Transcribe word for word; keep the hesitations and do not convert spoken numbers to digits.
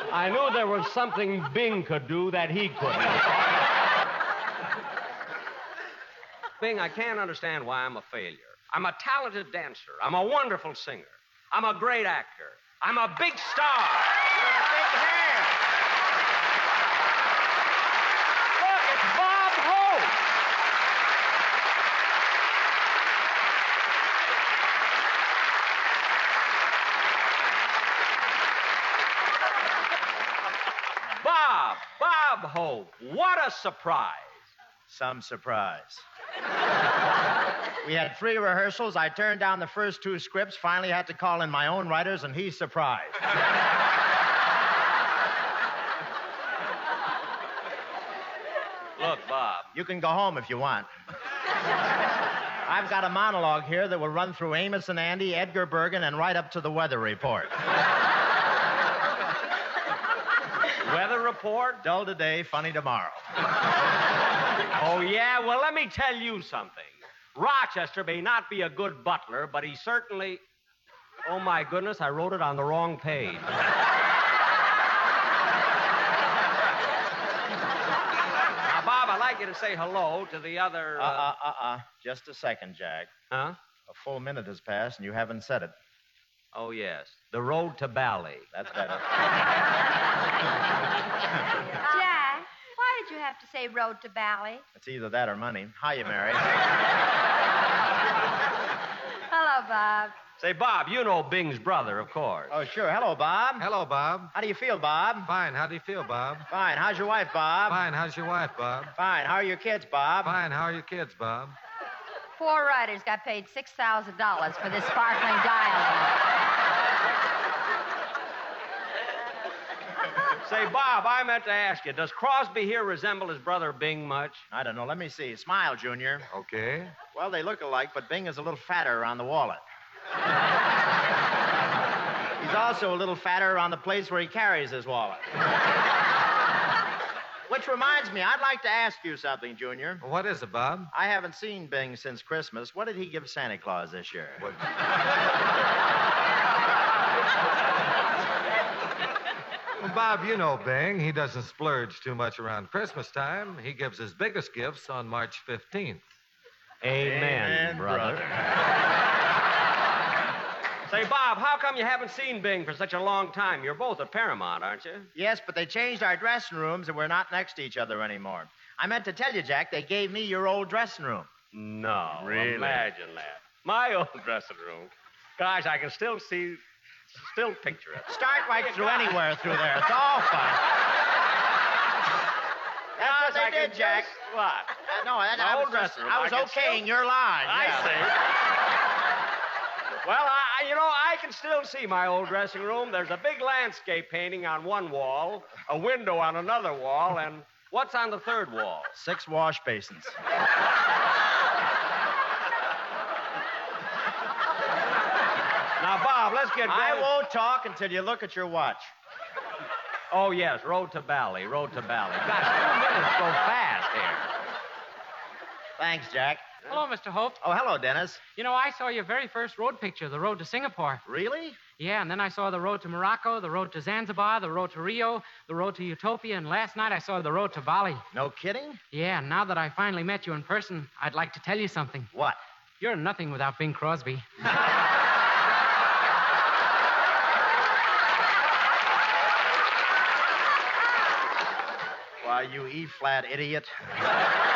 I knew there was something Bing could do that he couldn't. Bing, I can't understand why I'm a failure. I'm a talented dancer. I'm a wonderful singer. I'm a great actor. I'm a big star. You're a big hand. Look, it's Bob Hope. Bob, Bob Hope. What a surprise. Some surprise. We had three rehearsals. I turned down the first two scripts, finally had to call in my own writers, and he's surprised. Look, Bob. You can go home if you want. I've got a monologue here that will run through Amos and Andy, Edgar Bergen, and right up to the weather report. Weather report? Dull today, funny tomorrow. Oh, yeah? Well, let me tell you something. Rochester may not be a good butler, but he certainly... Oh, my goodness, I wrote it on the wrong page. Now, Bob, I'd like you to say hello to the other... Uh, uh, uh, uh. Just a second, Jack. Huh? A full minute has passed, and you haven't said it. Oh, yes. The road to Bali. That's better. Jack, why did you have to say road to Bali? It's either that or money. Hiya, Mary. Hello, Bob. Say, Bob, you know Bing's brother, of course. Oh, sure. Hello, Bob. Hello, Bob. How do you feel, Bob? Fine. How do you feel, Bob? Fine. How's your wife, Bob? Fine. How's your wife, Bob? Fine. How are your kids, Bob? Fine. How are your kids, Bob? Four writers got paid six thousand dollars for this sparkling dialogue. Say, Bob, I meant to ask you, does Crosby here resemble his brother Bing much? I don't know. Let me see. Smile, Junior. Okay. Well, they look alike, but Bing is a little fatter around the wallet. He's also a little fatter around the place where he carries his wallet. Which reminds me, I'd like to ask you something, Junior. What is it, Bob? I haven't seen Bing since Christmas. What did he give Santa Claus this year? What? Well, Bob, you know Bing. He doesn't splurge too much around Christmas time. He gives his biggest gifts on March fifteenth. Amen, Amen, brother. brother. Say, Bob, how come you haven't seen Bing for such a long time? You're both at Paramount, aren't you? Yes, but they changed our dressing rooms and we're not next to each other anymore. I meant to tell you, Jack, they gave me your old dressing room. No. Really? Imagine that. My old dressing room. Gosh, I can still see, still picture it. Start right through anywhere through there. It's all fun. That's Gosh, what they I did, can Jack. just- What? Uh, no, that, My I old was, just, dressing room. I was I can okaying still- your line. I yeah. see. Well, I, you know, I can still see my old dressing room. There's a big landscape painting on one wall, a window on another wall, and what's on the third wall? Six wash basins. Now, Bob, let's get I going. won't talk until you look at your watch. Oh, yes, road to Bali, road to Bali. Gosh, two minutes go fast here. Thanks, Jack. Hello, Mister Hope. Oh, hello, Dennis. You know, I saw your very first road picture, The Road to Singapore. Really? Yeah, and then I saw The Road to Morocco, The Road to Zanzibar, The Road to Rio, The Road to Utopia, and last night I saw The Road to Bali. No kidding? Yeah, and now that I finally met you in person, I'd like to tell you something. What? You're nothing without Bing Crosby. Why, you E-flat idiot.